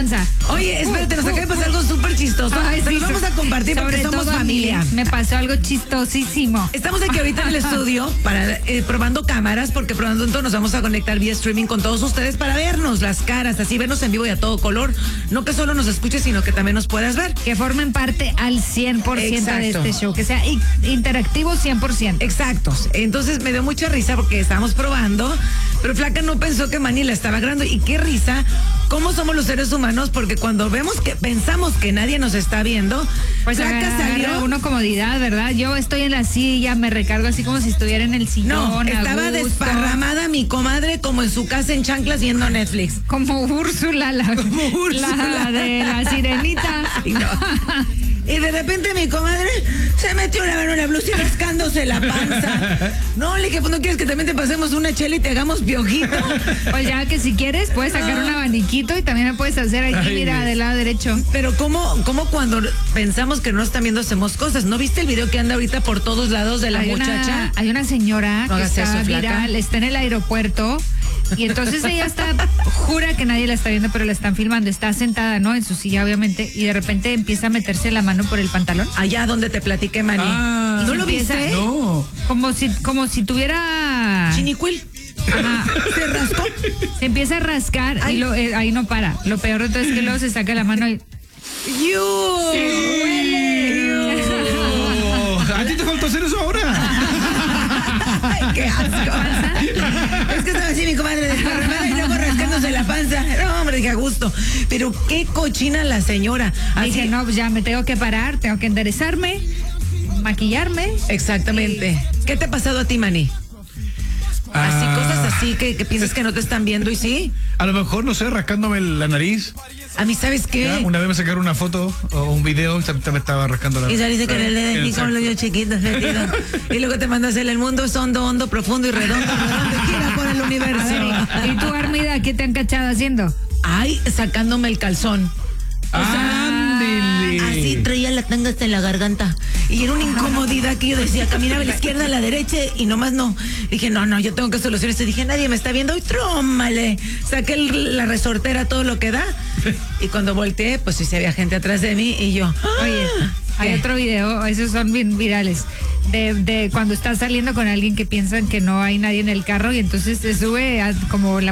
panza. Oye, espérate, nos acaba de pasar algo súper chistoso. Ay, Te sí, lo vamos a compartir porque sobre somos todo a mí, familia. me pasó algo chistosísimo. Estamos aquí ahorita en el estudio para probando cámaras, porque pronto nos vamos a conectar vía streaming con todos ustedes para vernos las caras, así vernos en vivo y a todo color. No que solo nos escuches, sino que también nos puedas ver. Que formen parte al 100% Exacto. de este show, que sea interactivo 100%. Exacto. Entonces me dio mucha risa porque estábamos probando, pero Flaca no pensó que Manny la estaba grabando. Y qué risa, cómo somos los seres humanos, porque cuando pensamos que nadie nos está viendo, Pues Flaca salió. agarra uno comodidad, ¿verdad? Yo estoy en la silla, me recargo así como si estuviera en el sillón. No, a estaba gusto. desparramada mi comadre como en su casa en chanclas viendo Netflix. Como Úrsula, Como Úrsula. la de la sirenita. Y, no. Y de repente mi comadre se metió una mano en la blusa y rascándose la panza. No, le dije, pues no quieres que también te pasemos una chela y te hagamos piojito. Pues ya que si quieres puedes sacar un abaniquito y también lo puedes hacer aquí, mira, del lado derecho. Pero ¿cómo cuando pensamos que no están viendo hacemos cosas? ¿No viste el video que anda ahorita por todos lados de la muchacha? Hay una señora No que hagas está eso, Flaca. viral, está en el aeropuerto y entonces ella jura que nadie la está viendo, pero la están filmando, está sentada, ¿no? En su silla, obviamente, y de repente empieza a meterse la mano por el pantalón. Allá donde te platiqué, Manny. Ah, ¿No lo empieza- viste? No. Como si tuviera... Chinicuil. Ajá. Se rascó. Se empieza a rascar Ay. y ahí no para. Lo peor de todo es que luego se saca la mano y... ¡Huele! Oh, ¿a ti te faltó hacer eso ahora? ¡Ay, qué asco! Es que estaba así mi comadre desparramada y luego rascándose la panza. No, hombre, dije a gusto. Pero qué cochina la señora. Dije, no, pues ya me tengo que parar, tengo que enderezarme, maquillarme. Exactamente. ¿Qué te ha pasado a ti, Manny? Así, cosas así que piensas que no te están viendo y sí. A lo mejor, no sé, rascándome la nariz. A mí, ¿sabes qué? Ya, una vez me sacaron una foto o un video y me estaba rascando la Y saliste con el dedo aquí con los yo chiquitos metidos. Y luego te mandas el mundo es hondo, hondo, profundo y redondo, redondo, gira por el universo. ¿Y tú, Armida, qué te han cachado haciendo? Ay, sacándome el calzón. ¡Ándele! Así traía la tanga hasta en la garganta. Y era una incomodidad que yo decía, caminaba a la izquierda, a la derecha y nomás no. Dije, no, yo tengo que solucionar esto. Dije, nadie me está viendo. ¡Ay, trómale! Saqué la resortera, todo lo que da. Y cuando volteé, pues sí, había gente atrás de mí y yo. Oye, hay ¿Qué? otro video, esos son bien virales, de cuando estás saliendo con alguien que piensan que no hay nadie en el carro y entonces te sube como la